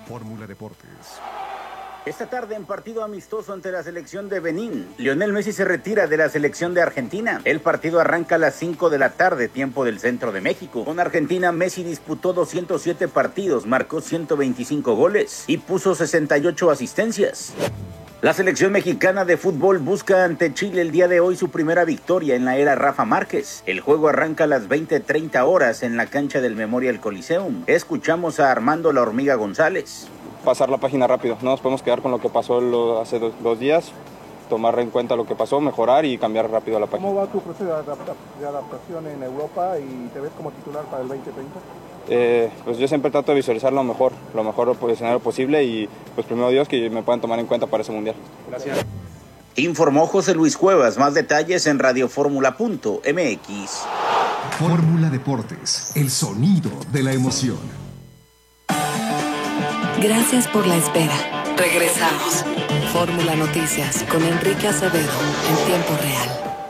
Fórmula Deportes. Esta tarde en partido amistoso ante la selección de Benín, Lionel Messi se retira de la selección de Argentina. El partido arranca a las 5 de la tarde, tiempo del centro de México. Con Argentina, Messi disputó 207 partidos, marcó 125 goles y puso 68 asistencias. La selección mexicana de fútbol busca ante Chile el día de hoy su primera victoria en la era Rafa Márquez. El juego arranca a las 20:30 horas en la cancha del Memorial Coliseum. Escuchamos a Armando La Hormiga González. Pasar la página rápido, no nos podemos quedar con lo que pasó hace dos días, tomar en cuenta lo que pasó, mejorar y cambiar rápido la página. ¿Cómo va tu proceso de adaptación en Europa y te ves como titular para el 2030? Pues yo siempre trato de visualizar lo mejor escenario posible y pues primero Dios que me puedan tomar en cuenta para ese mundial. Gracias. Informó José Luis Cuevas, más detalles en radioformula.mx. Fórmula Deportes, el sonido de la emoción. Gracias por la espera. Regresamos. Fórmula Noticias con Enrique Acevedo en tiempo real.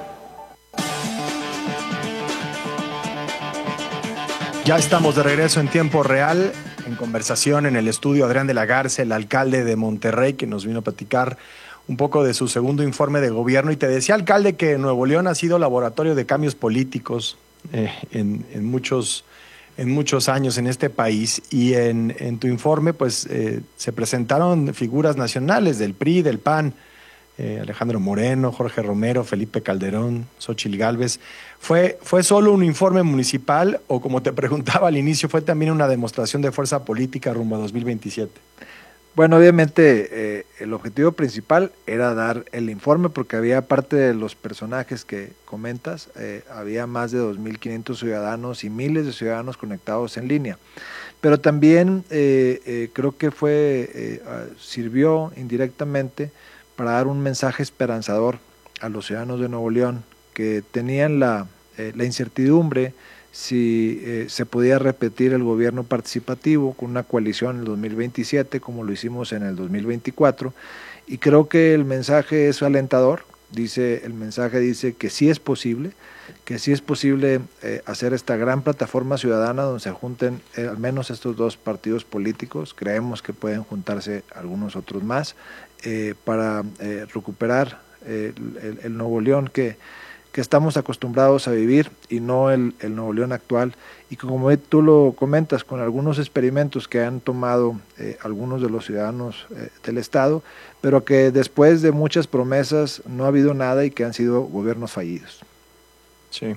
Ya estamos de regreso en tiempo real, en conversación en el estudio Adrián de la Garza, el alcalde de Monterrey, que nos vino a platicar un poco de su segundo informe de gobierno. Y te decía, alcalde, que Nuevo León ha sido laboratorio de cambios políticos en muchos años en este país, y en tu informe pues se presentaron figuras nacionales del PRI, del PAN, Alejandro Moreno, Jorge Romero, Felipe Calderón, Xóchitl Gálvez. ¿Fue solo un informe municipal o, como te preguntaba al inicio, fue también una demostración de fuerza política rumbo a 2027? Bueno, obviamente el objetivo principal era dar el informe porque había parte de los personajes que comentas, había más de 2.500 ciudadanos y miles de ciudadanos conectados en línea. Pero también creo que sirvió indirectamente para dar un mensaje esperanzador a los ciudadanos de Nuevo León que tenían la incertidumbre si se podía repetir el gobierno participativo con una coalición en el 2027 como lo hicimos en el 2024, y creo que el mensaje es alentador. El mensaje dice que sí es posible hacer esta gran plataforma ciudadana donde se junten al menos estos dos partidos políticos. Creemos que pueden juntarse algunos otros más para recuperar el Nuevo León que estamos acostumbrados a vivir y no el Nuevo León actual, y que, como tú lo comentas, con algunos experimentos que han tomado algunos de los ciudadanos del Estado, pero que después de muchas promesas no ha habido nada y que han sido gobiernos fallidos. Sí.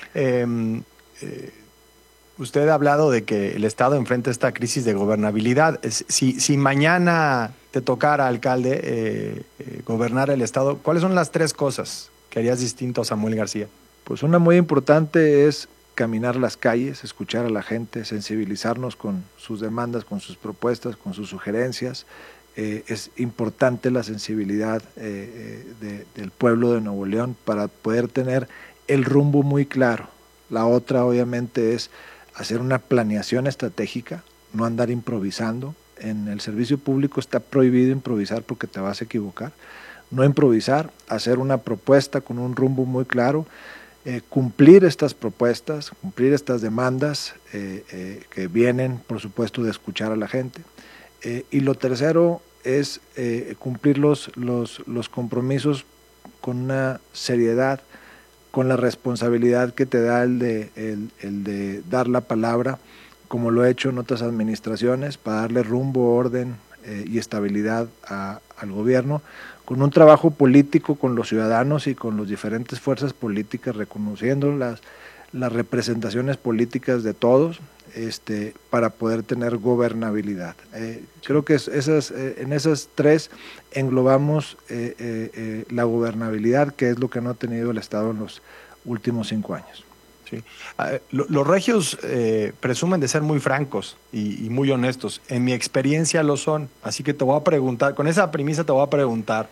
Usted ha hablado de que el Estado enfrenta esta crisis de gobernabilidad. Si mañana te tocara, alcalde, gobernar el Estado, ¿cuáles son las 3 cosas que harías distinto a Samuel García? Pues una muy importante es caminar las calles, escuchar a la gente, sensibilizarnos con sus demandas, con sus propuestas, con sus sugerencias. Es importante la sensibilidad del pueblo de Nuevo León para poder tener el rumbo muy claro. La otra, obviamente, es hacer una planeación estratégica, no andar improvisando. En el servicio público está prohibido improvisar porque te vas a equivocar. No improvisar, hacer una propuesta con un rumbo muy claro, cumplir estas propuestas, cumplir estas demandas que vienen, por supuesto, de escuchar a la gente. Y lo tercero es cumplir los compromisos con una seriedad, con la responsabilidad que te da el de dar la palabra, como lo he hecho en otras administraciones, para darle rumbo, orden y estabilidad al gobierno, con un trabajo político con los ciudadanos y con las diferentes fuerzas políticas, reconociendo las representaciones políticas de todos, para poder tener gobernabilidad. Creo que en esas 3 englobamos la gobernabilidad, que es lo que no ha tenido el Estado en los últimos 5 años. Sí. Los regios presumen de ser muy francos y muy honestos. En mi experiencia lo son. Así que te voy a preguntar, con esa premisa te voy a preguntar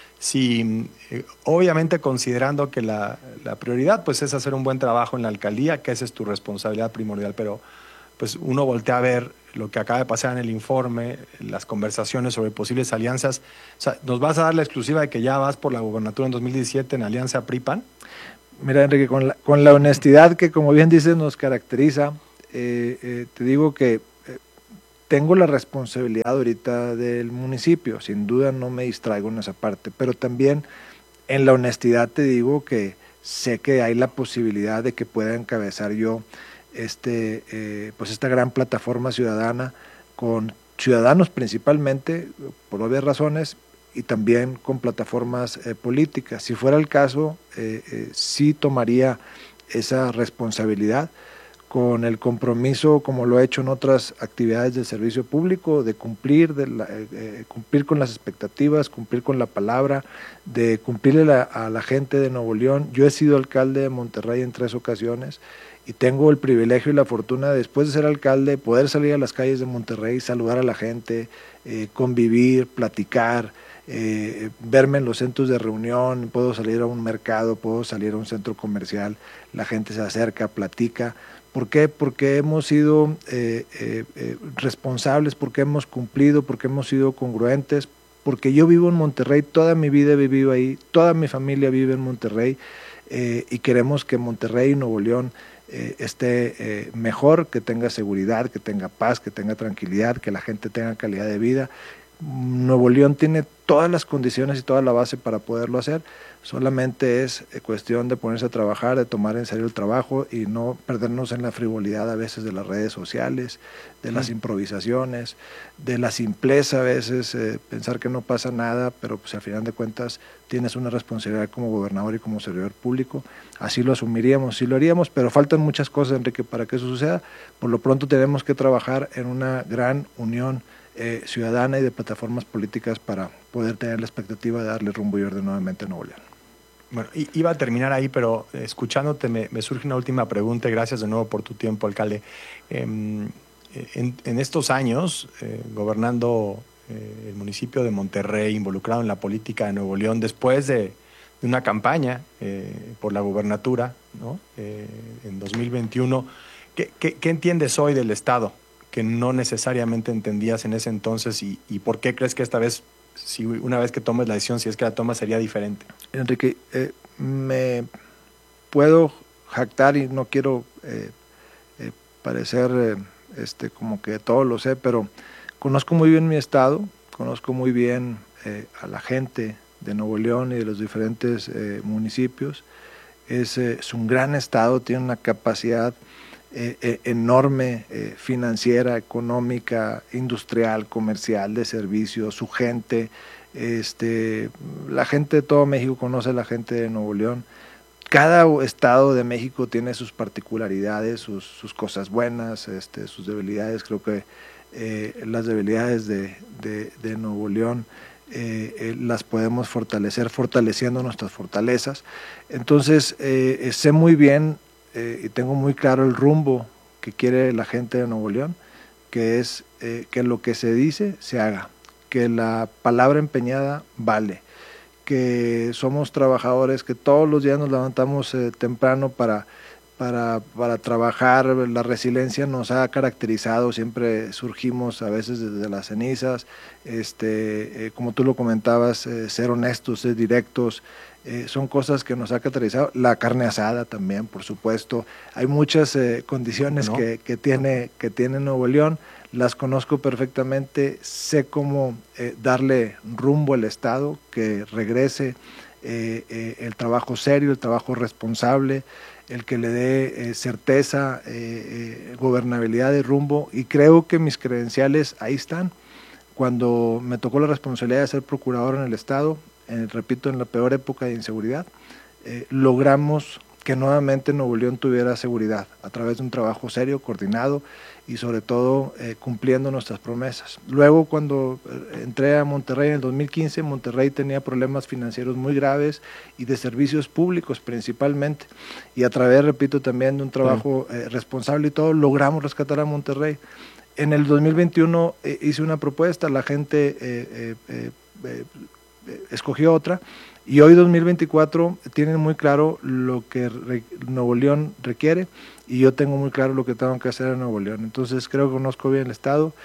si, obviamente considerando que la prioridad pues es hacer un buen trabajo en la alcaldía, que esa es tu responsabilidad primordial, pero pues uno voltea a ver lo que acaba de pasar en el informe, las conversaciones sobre posibles alianzas. O sea, ¿nos vas a dar la exclusiva de que ya vas por la gobernatura en 2017 en alianza PRI-PAN? Mira, Enrique, con la honestidad que, como bien dices, nos caracteriza, te digo que tengo la responsabilidad ahorita del municipio, sin duda no me distraigo en esa parte, pero también en la honestidad te digo que sé que hay la posibilidad de que pueda encabezar yo pues esta gran plataforma ciudadana con ciudadanos principalmente, por obvias razones, y también con plataformas políticas. Si fuera el caso, sí tomaría esa responsabilidad con el compromiso, como lo he hecho en otras actividades del servicio público, de cumplir, cumplir con las expectativas, cumplir con la palabra, de cumplirle a la gente de Nuevo León. Yo he sido alcalde de Monterrey en 3 ocasiones y tengo el privilegio y la fortuna, después de ser alcalde, poder salir a las calles de Monterrey, saludar a la gente, convivir, platicar, verme en los centros de reunión, puedo salir a un mercado, puedo salir a un centro comercial, la gente se acerca, platica. ¿Por qué? Porque hemos sido responsables, porque hemos cumplido, porque hemos sido congruentes, porque yo vivo en Monterrey, toda mi vida he vivido ahí, toda mi familia vive en Monterrey, y queremos que Monterrey y Nuevo León esté mejor, que tenga seguridad, que tenga paz, que tenga tranquilidad, que la gente tenga calidad de vida. Nuevo León tiene todas las condiciones y toda la base para poderlo hacer, solamente es cuestión de ponerse a trabajar, de tomar en serio el trabajo y no perdernos en la frivolidad a veces de las redes sociales, de las improvisaciones, de la simpleza a veces, pensar que no pasa nada, pero pues al final de cuentas tienes una responsabilidad como gobernador y como servidor público, así lo asumiríamos, sí lo haríamos, pero faltan muchas cosas, Enrique, para que eso suceda. Por lo pronto tenemos que trabajar en una gran unión ciudadana y de plataformas políticas para poder tener la expectativa de darle rumbo y orden nuevamente a Nuevo León. Bueno, iba a terminar ahí, pero escuchándote me surge una última pregunta y gracias de nuevo por tu tiempo, alcalde. En estos años, gobernando el municipio de Monterrey, involucrado en la política de Nuevo León, después de una campaña por la gubernatura, ¿no? En 2021, ¿qué entiendes hoy del Estado que no necesariamente entendías en ese entonces y por qué crees que esta vez, si una vez que tomes la decisión, si es que la tomas, sería diferente? Enrique, me puedo jactar y no quiero parecer como que todo lo sé, pero conozco muy bien mi estado, conozco muy bien a la gente de Nuevo León y de los diferentes municipios. Es un gran estado, tiene una capacidad enorme financiera, económica, industrial, comercial, de servicios, su gente, la gente de todo México conoce a la gente de Nuevo León. Cada estado de México tiene sus particularidades, sus cosas buenas, sus debilidades. Creo que las debilidades de Nuevo León las podemos fortalecer fortaleciendo nuestras fortalezas. Entonces sé muy bien y tengo muy claro el rumbo que quiere la gente de Nuevo León, que es que lo que se dice se haga, que la palabra empeñada vale, que somos trabajadores, que todos los días nos levantamos temprano para trabajar. La resiliencia nos ha caracterizado, siempre surgimos a veces desde las cenizas, como tú lo comentabas, ser honestos, ser directos, son cosas que nos ha caracterizado. La carne asada también, por supuesto. Hay muchas condiciones que tiene Nuevo León, las conozco perfectamente, sé cómo darle rumbo al Estado, que regrese el trabajo serio, el trabajo responsable, el que le dé certeza, gobernabilidad y rumbo, y creo que mis credenciales ahí están. Cuando me tocó la responsabilidad de ser procurador en el Estado, repito, en la peor época de inseguridad, logramos que nuevamente Nuevo León tuviera seguridad a través de un trabajo serio, coordinado y sobre todo cumpliendo nuestras promesas. Luego, cuando entré a Monterrey en el 2015, Monterrey tenía problemas financieros muy graves y de servicios públicos principalmente, y a través, repito, también de un trabajo responsable y todo, logramos rescatar a Monterrey. En el 2021 hice una propuesta, la gente escogió otra, y hoy 2024 tienen muy claro lo que Nuevo León requiere, y yo tengo muy claro lo que tengo que hacer en Nuevo León. Entonces creo que conozco bien el Estado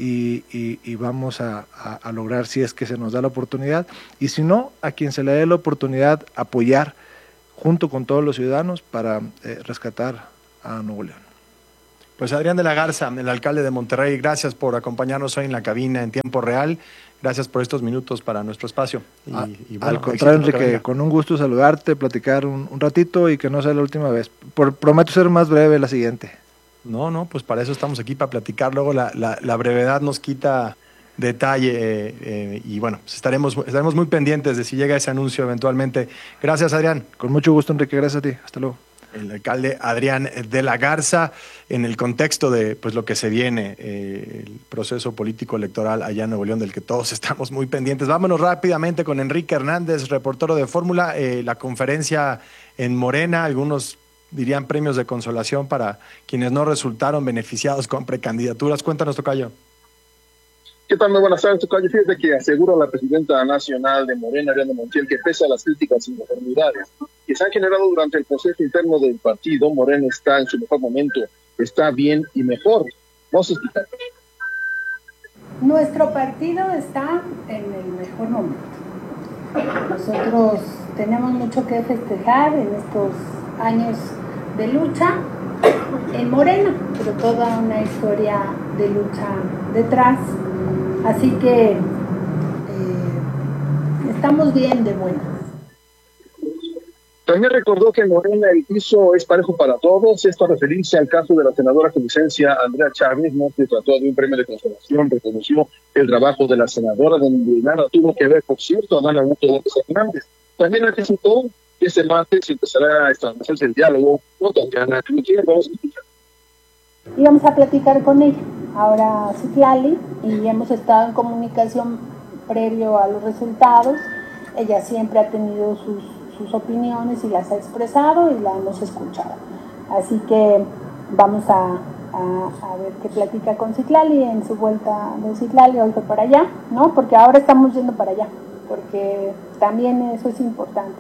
y vamos a lograr, si es que se nos da la oportunidad, y si no, a quien se le dé la oportunidad, apoyar junto con todos los ciudadanos para rescatar a Nuevo León. Pues Adrián de la Garza, el alcalde de Monterrey, gracias por acompañarnos hoy en la cabina en tiempo real. Gracias por estos minutos para nuestro espacio. Al contrario, Enrique, con un gusto saludarte, platicar un ratito y que no sea la última vez. Prometo ser más breve la siguiente. No, pues para eso estamos aquí, para platicar. Luego la brevedad nos quita detalle y bueno, pues estaremos muy pendientes de si llega ese anuncio eventualmente. Gracias, Adrián. Con mucho gusto, Enrique, gracias a ti. Hasta luego. El alcalde Adrián de la Garza, en el contexto de pues lo que se viene, el proceso político electoral allá en Nuevo León, del que todos estamos muy pendientes. Vámonos rápidamente con Enrique Hernández, reportero de Fórmula, la conferencia en Morena, algunos dirían premios de consolación para quienes no resultaron beneficiados con precandidaturas. Cuéntanos, tocayo. ¿Qué tal? Muy buenas tardes, tocayo. Fíjate que asegura la presidenta nacional de Morena, Ariadna Montiel, que pese a las críticas y inconformidades que se han generado durante el proceso interno del partido, Morena está en su mejor momento, está bien y mejor. Vamos a explicar. Nuestro partido está en el mejor momento. Nosotros tenemos mucho que festejar en estos años de lucha en Morena, pero toda una historia de lucha detrás. Así que estamos bien de buenas. También recordó que en Morena el piso es parejo para todos. Esto a referirse al caso de la senadora con licencia Andrea Chávez. No se trató de un premio de consolación, reconoció el trabajo de la senadora, donde nada tuvo que ver, por cierto, Adán Augusto López Hernández. También anticipó que este martes empezará a establecerse el diálogo con Tatiana Cloutier. Vamos a escuchar. Íbamos a platicar con ella, ahora Citlali, y hemos estado en comunicación previo a los resultados. Ella siempre ha tenido sus opiniones y las ha expresado y la hemos escuchado. Así que vamos a ver qué platica con Citlali en su vuelta de Citlali. Hoy fue para allá, ¿no? Porque ahora estamos yendo para allá, porque también eso es importante.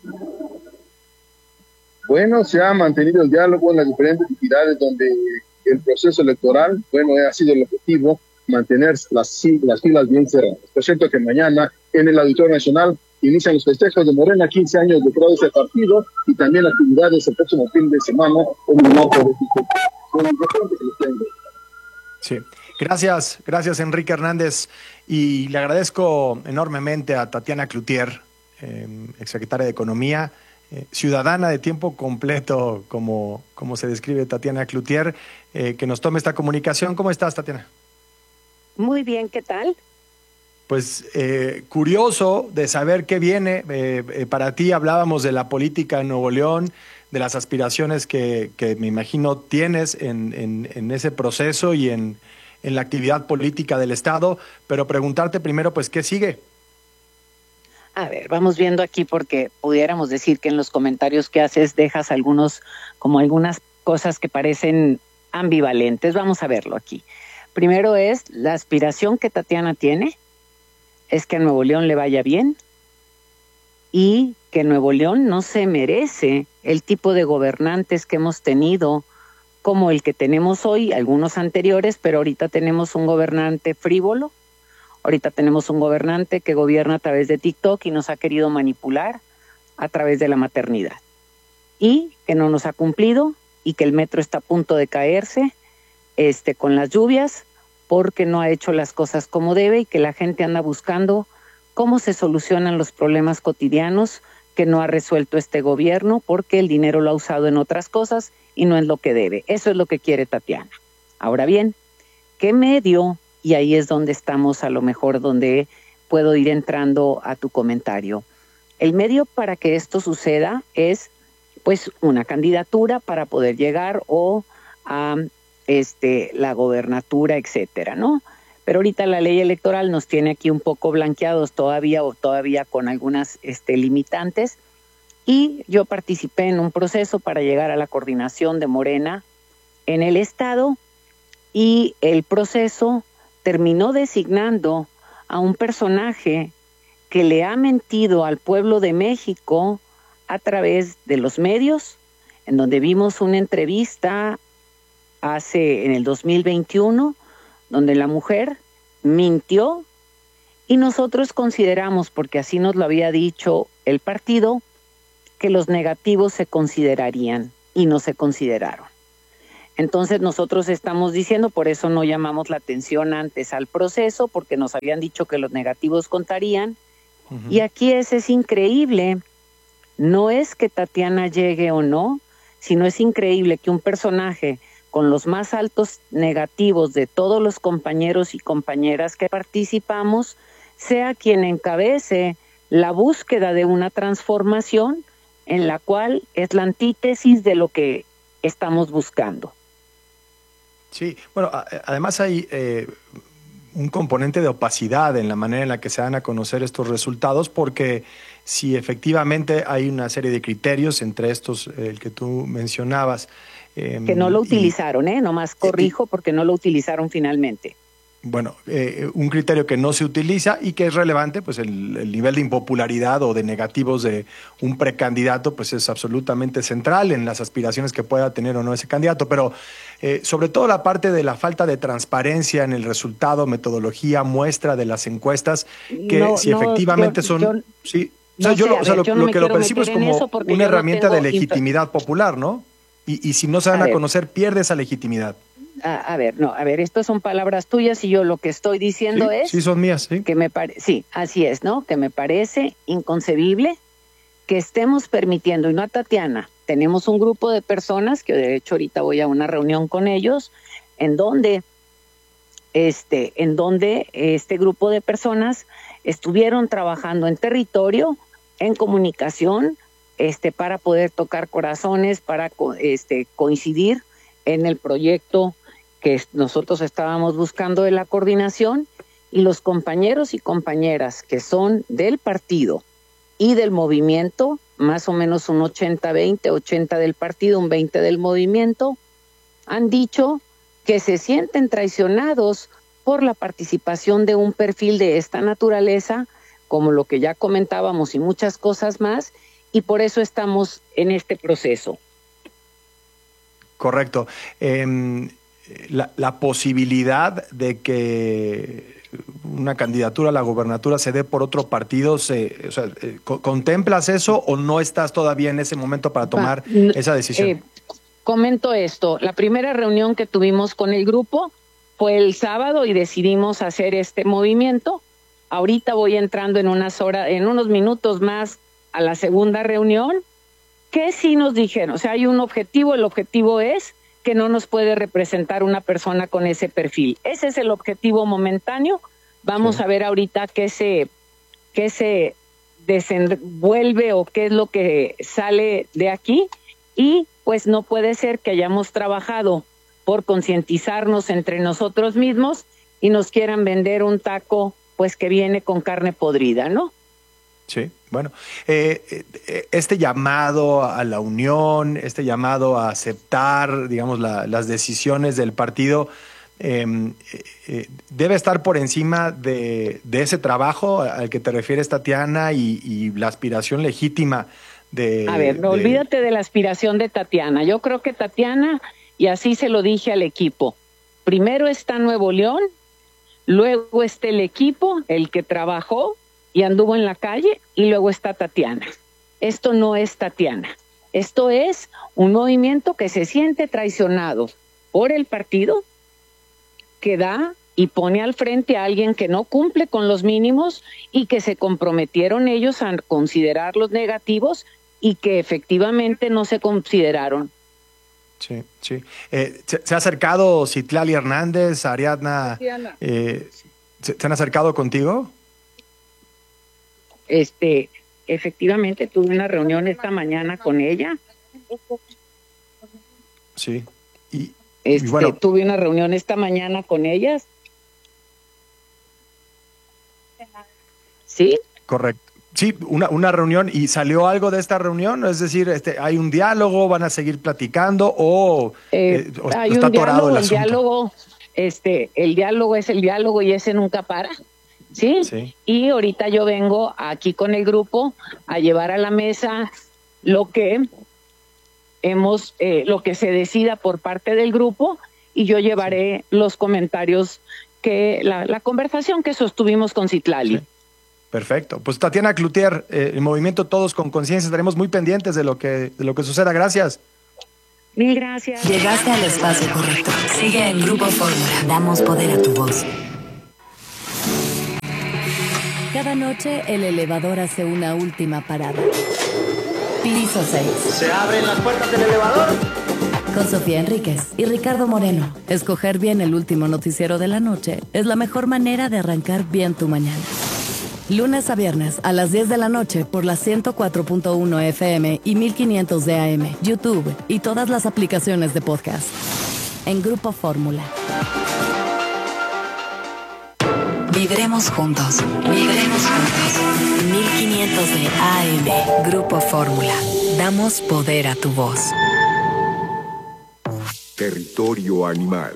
Bueno, se ha mantenido el diálogo en las diferentes entidades donde el proceso electoral, ha sido el objetivo, mantener las filas bien cerradas. Por cierto que mañana en el Auditorio Nacional inician los festejos de Morena, 15 años de creado ese partido, y también actividades el próximo fin de semana en el norte de México. Sí, gracias Enrique Hernández, y le agradezco enormemente a Tatiana Cloutier, exsecretaria de Economía, ciudadana de tiempo completo, como se describe Tatiana Cloutier, que nos tome esta comunicación. ¿Cómo estás, Tatiana? Muy bien, ¿qué tal? Pues curioso de saber qué viene. Para ti hablábamos de la política en Nuevo León, de las aspiraciones que me imagino tienes en ese proceso y en la actividad política del Estado, pero preguntarte primero, pues, ¿qué sigue? A ver, vamos viendo aquí, porque pudiéramos decir que en los comentarios que haces dejas algunas cosas que parecen ambivalentes. Vamos a verlo aquí. Primero es la aspiración que Tatiana tiene, es que a Nuevo León le vaya bien y que Nuevo León no se merece el tipo de gobernantes que hemos tenido, como el que tenemos hoy, algunos anteriores, pero ahorita tenemos un gobernante frívolo. Ahorita tenemos un gobernante que gobierna a través de TikTok y nos ha querido manipular a través de la maternidad. Y que no nos ha cumplido y que el metro está a punto de caerse con las lluvias porque no ha hecho las cosas como debe y que la gente anda buscando cómo se solucionan los problemas cotidianos que no ha resuelto este gobierno porque el dinero lo ha usado en otras cosas y no es lo que debe. Eso es lo que quiere Tatiana. Ahora bien, ¿qué medio? Y ahí es donde estamos, a lo mejor donde puedo ir entrando a tu comentario. El medio para que esto suceda es pues una candidatura para poder llegar o a la gobernatura, etcétera, ¿no? Pero ahorita la ley electoral nos tiene aquí un poco blanqueados todavía con algunas limitantes, y yo participé en un proceso para llegar a la coordinación de Morena en el Estado, y el proceso terminó designando a un personaje que le ha mentido al pueblo de México a través de los medios, en donde vimos una entrevista en el 2021, donde la mujer mintió, y nosotros consideramos, porque así nos lo había dicho el partido, que los negativos se considerarían y no se consideraron. Entonces nosotros estamos diciendo, por eso no llamamos la atención antes al proceso, porque nos habían dicho que los negativos contarían. Y aquí es increíble, no es que Tatiana llegue o no, sino es increíble que un personaje con los más altos negativos de todos los compañeros y compañeras que participamos sea quien encabece la búsqueda de una transformación en la cual es la antítesis de lo que estamos buscando. Sí, bueno, además hay un componente de opacidad en la manera en la que se dan a conocer estos resultados, porque si efectivamente hay una serie de criterios, entre estos el que tú mencionabas. Que no lo utilizaron, nomás corrijo, porque no lo utilizaron finalmente. Bueno, un criterio que no se utiliza y que es relevante, pues el nivel de impopularidad o de negativos de un precandidato, pues es absolutamente central en las aspiraciones que pueda tener o no ese candidato, pero sobre todo la parte de la falta de transparencia en el resultado, metodología, muestra de las encuestas, que si efectivamente son... sí, lo que lo percibo es como una herramienta de legitimidad popular, ¿no? Y si no se dan a conocer, pierde esa legitimidad. A ver, estas son palabras tuyas y yo lo que estoy diciendo es... Sí, son mías, sí. Sí, así es, ¿no? Que me parece inconcebible que estemos permitiendo, y no a Tatiana, tenemos un grupo de personas, que de hecho ahorita voy a una reunión con ellos, en donde este grupo de personas estuvieron trabajando en territorio, en comunicación, para poder tocar corazones, para coincidir en el proyecto que nosotros estábamos buscando de la coordinación, y los compañeros y compañeras que son del partido y del movimiento, más o menos un 80-20, 80 del partido, un 20 del movimiento, han dicho que se sienten traicionados por la participación de un perfil de esta naturaleza, como lo que ya comentábamos y muchas cosas más, y por eso estamos en este proceso. Correcto. La posibilidad de que una candidatura a la gobernatura se dé por otro partido, ¿contemplas eso o no estás todavía en ese momento para tomar esa decisión? Comento esto. La primera reunión que tuvimos con el grupo fue el sábado y decidimos hacer este movimiento. Ahorita voy entrando en unos minutos más a la segunda reunión, que sí nos dijeron, hay un objetivo, el objetivo es que no nos puede representar una persona con ese perfil. Ese es el objetivo momentáneo. Vamos a ver ahorita qué se desenvuelve o qué es lo que sale de aquí, y pues no puede ser que hayamos trabajado por concientizarnos entre nosotros mismos y nos quieran vender un taco pues que viene con carne podrida, ¿no? Sí, bueno, este llamado a la unión, este llamado a aceptar, digamos, las decisiones del partido, debe estar por encima de ese trabajo al que te refieres, Tatiana, y la aspiración legítima de... A ver, olvídate de la aspiración de Tatiana. Yo creo que Tatiana, y así se lo dije al equipo, primero está Nuevo León, luego está el equipo, el que trabajó y anduvo en la calle, y luego está Tatiana. Esto no es Tatiana. Esto es un movimiento que se siente traicionado por el partido, que da y pone al frente a alguien que no cumple con los mínimos y que se comprometieron ellos a considerar los negativos y que efectivamente no se consideraron. Sí, sí. ¿Se ha acercado Citlali Hernández, Ariadna? ¿Se han acercado contigo? Efectivamente, tuve una reunión esta mañana con ella. Sí. Y bueno, tuve una reunión esta mañana con ellas. ¿Sí? Correcto. Sí, una reunión. ¿Y salió algo de esta reunión? Es decir, ¿hay un diálogo? ¿Van a seguir platicando? ¿O hay está un atorado diálogo, el asunto? El diálogo es el diálogo y ese nunca para. ¿Sí? Y ahorita yo vengo aquí con el grupo a llevar a la mesa lo que se decida por parte del grupo, y yo llevaré los comentarios la conversación que sostuvimos con Citlali. Sí. Perfecto. Pues Tatiana Cloutier, el movimiento Todos con Conciencia, estaremos muy pendientes de lo que suceda. Gracias. Mil gracias. Llegaste al espacio correcto. Sigue en Grupo Fórmula. Damos poder a tu voz. Cada noche el elevador hace una última parada. Piso 6. ¿Se abren las puertas del elevador? Con Sofía Enríquez y Ricardo Moreno. Escoger bien el último noticiero de la noche es la mejor manera de arrancar bien tu mañana. Lunes a viernes a las 10 de la noche por la 104.1 FM y 1500 de AM, YouTube y todas las aplicaciones de podcast. En Grupo Fórmula. Vibremos juntos. Vibremos juntos. 1500 de AM. Grupo Fórmula. Damos poder a tu voz. Territorio animal.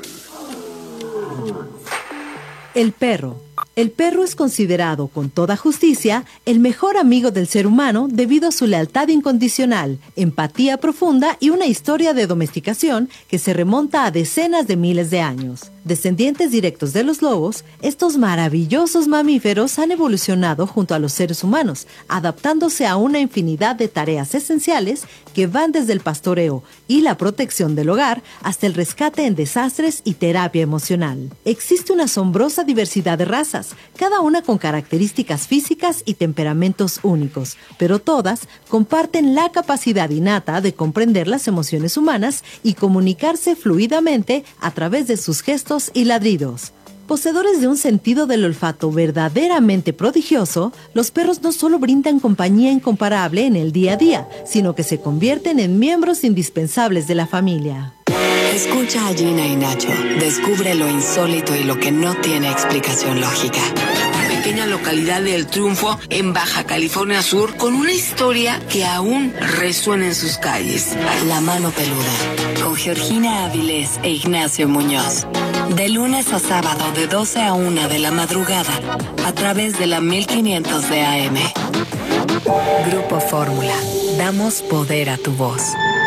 El perro. El perro es considerado, con toda justicia, el mejor amigo del ser humano debido a su lealtad incondicional, empatía profunda y una historia de domesticación que se remonta a decenas de miles de años. Descendientes directos de los lobos, estos maravillosos mamíferos han evolucionado junto a los seres humanos, adaptándose a una infinidad de tareas esenciales que van desde el pastoreo y la protección del hogar hasta el rescate en desastres y terapia emocional. Existe una asombrosa diversidad de razas, cada una con características físicas y temperamentos únicos, pero todas comparten la capacidad innata de comprender las emociones humanas y comunicarse fluidamente a través de sus gestos y ladridos. Poseedores de un sentido del olfato verdaderamente prodigioso, los perros no solo brindan compañía incomparable en el día a día, sino que se convierten en miembros indispensables de la familia. Escucha a Gina y Nacho. Descubre lo insólito y lo que no tiene explicación lógica. Pequeña localidad de El Triunfo, en Baja California Sur, con una historia que aún resuena en sus calles. La mano peluda, con Georgina Avilés e Ignacio Muñoz. De lunes a sábado, de 12 a 1 de la madrugada, a través de la 1500 de AM. Grupo Fórmula. Damos poder a tu voz.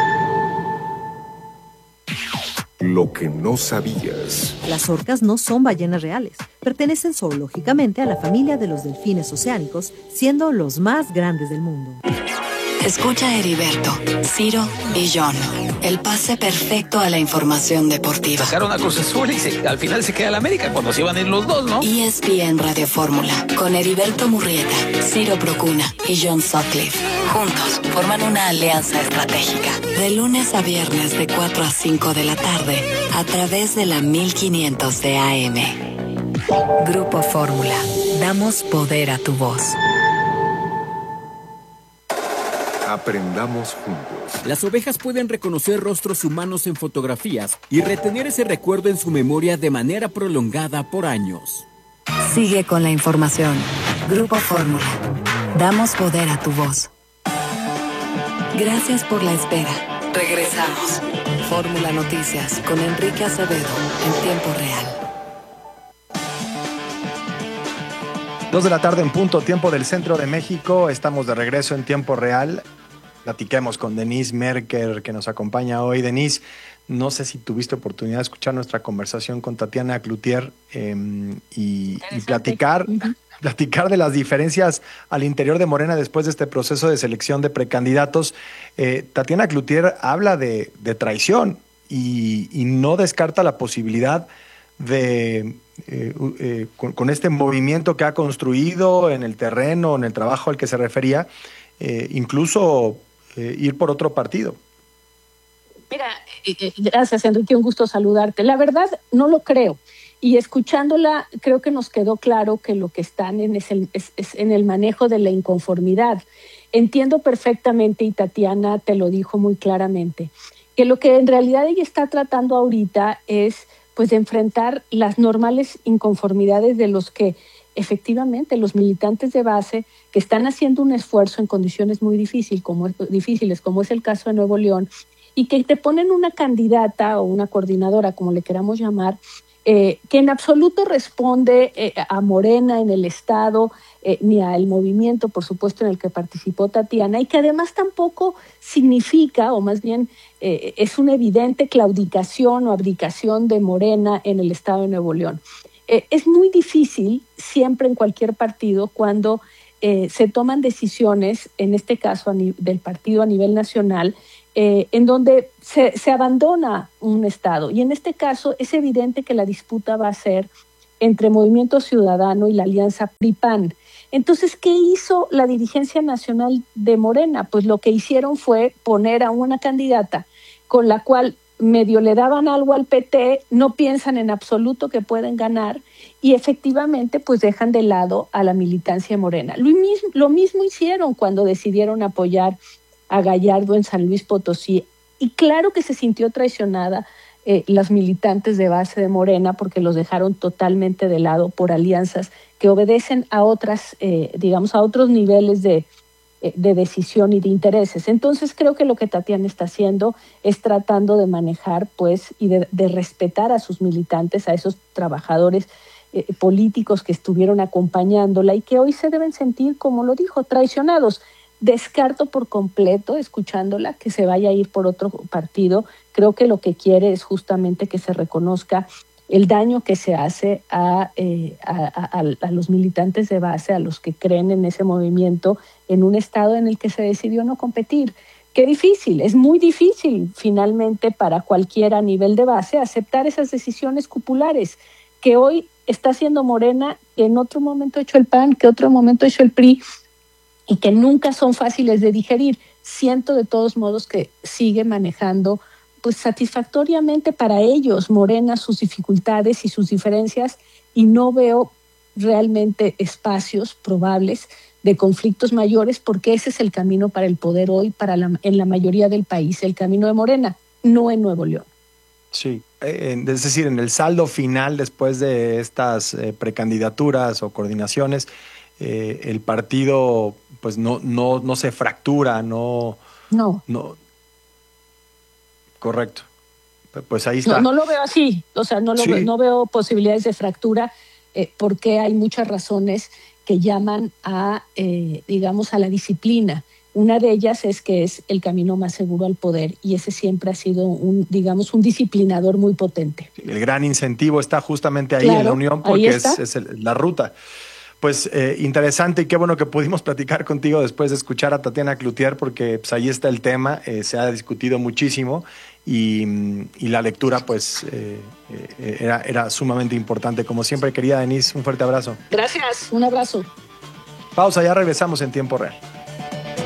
Lo que no sabías. Las orcas no son ballenas reales. Pertenecen zoológicamente a la familia de los delfines oceánicos, siendo los más grandes del mundo. Escucha a Heriberto, Ciro y John. El pase perfecto a la información deportiva. Sacaron a Cruz Azul y al final se queda la América cuando se iban a ir los dos, ¿no? ESPN Radio Fórmula, con Heriberto Murrieta, Ciro Procuna y John Sutcliffe. Juntos forman una alianza estratégica. De lunes a viernes de 4 a 5 de la tarde, a través de la 1500 de AM. Grupo Fórmula. Damos poder a tu voz. Aprendamos juntos. Las ovejas pueden reconocer rostros humanos en fotografías y retener ese recuerdo en su memoria de manera prolongada por años. Sigue con la información. Grupo Fórmula. Damos poder a tu voz. Gracias por la espera. Regresamos. Fórmula Noticias con Enrique Acevedo en tiempo real. 2 de la tarde en punto, tiempo del centro de México. Estamos de regreso en tiempo real. Platiquemos con Denise Merker, que nos acompaña hoy. Denise, no sé si tuviste oportunidad de escuchar nuestra conversación con Tatiana Cloutier y platicar de las diferencias al interior de Morena después de este proceso de selección de precandidatos. Tatiana Cloutier habla de traición y no descarta la posibilidad de... con este movimiento que ha construido en el terreno, en el trabajo al que se refería, incluso ir por otro partido. Mira, gracias Enrique, un gusto saludarte. La verdad no lo creo, y escuchándola creo que nos quedó claro que lo que están es en el manejo de la inconformidad. Entiendo perfectamente, y Tatiana te lo dijo muy claramente, que lo que en realidad ella está tratando ahorita es pues de enfrentar las normales inconformidades de los que efectivamente los militantes de base que están haciendo un esfuerzo en condiciones muy difíciles, como es el caso de Nuevo León, y que te ponen una candidata o una coordinadora, como le queramos llamar, que en absoluto responde a Morena en el Estado, ni al movimiento, por supuesto, en el que participó Tatiana, y que además tampoco significa, o más bien es una evidente claudicación o abdicación de Morena en el Estado de Nuevo León. Es muy difícil, siempre en cualquier partido, cuando se toman decisiones, en este caso del partido a nivel nacional, en donde se abandona un Estado. Y en este caso es evidente que la disputa va a ser entre Movimiento Ciudadano y la alianza PRI-PAN. Entonces, ¿qué hizo la dirigencia nacional de Morena? Pues lo que hicieron fue poner a una candidata con la cual medio le daban algo al PT, no piensan en absoluto que pueden ganar y efectivamente pues dejan de lado a la militancia morena. Lo mismo hicieron cuando decidieron apoyar a Gallardo en San Luis Potosí y claro que se sintió traicionada las militantes de base de Morena porque los dejaron totalmente de lado por alianzas que obedecen a otras, a otros niveles de decisión y de intereses. Entonces creo que lo que Tatiana está haciendo es tratando de manejar pues y de respetar a sus militantes, a esos trabajadores políticos que estuvieron acompañándola y que hoy se deben sentir, como lo dijo, traicionados. Descarto por completo, escuchándola, que se vaya a ir por otro partido. Creo que lo que quiere es justamente que se reconozca el daño que se hace a los militantes de base, a los que creen en ese movimiento, en un estado en el que se decidió no competir. Qué difícil, es muy difícil finalmente para cualquiera a nivel de base aceptar esas decisiones cupulares que hoy está haciendo Morena, que en otro momento ha hecho el PAN, que en otro momento ha hecho el PRI, y que nunca son fáciles de digerir. Siento de todos modos que sigue manejando pues satisfactoriamente para ellos, Morena, sus dificultades y sus diferencias, y no veo realmente espacios probables de conflictos mayores, porque ese es el camino para el poder hoy, en la mayoría del país, el camino de Morena, no en Nuevo León. Sí, es decir, en el saldo final, después de estas precandidaturas o coordinaciones, el partido pues no se fractura, no. Correcto. Pues ahí está. No lo veo así, o sea, no veo posibilidades de fractura porque hay muchas razones que llaman a la disciplina. Una de ellas es que es el camino más seguro al poder y ese siempre ha sido un disciplinador muy potente. El gran incentivo está justamente ahí en la Unión porque es la ruta. Pues interesante y qué bueno que pudimos platicar contigo después de escuchar a Tatiana Cloutier porque pues, ahí está el tema, se ha discutido muchísimo y la lectura pues era sumamente importante. Como siempre, querida Denise, un fuerte abrazo. Gracias, un abrazo. Pausa, ya regresamos en tiempo real.